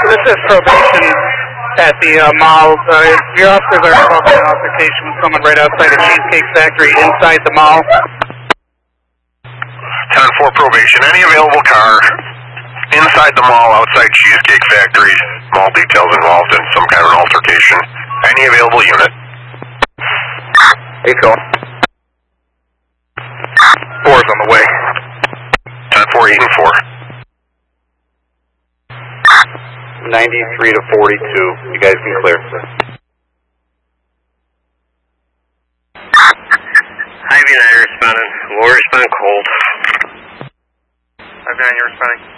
This is probation at the mall. Your officers are involved in an altercation with someone right outside the Cheesecake Factory inside the mall. 10-4 probation. Any available car inside the mall outside Cheesecake Factory. Mall details involved in some kind of an altercation. Any available unit. 8 going. 4's on the way. 10-4, 8 and 4. 93 to 42. You guys can clear. Ivy 9 responding. We'll respond cold. Ivy 9, you're responding.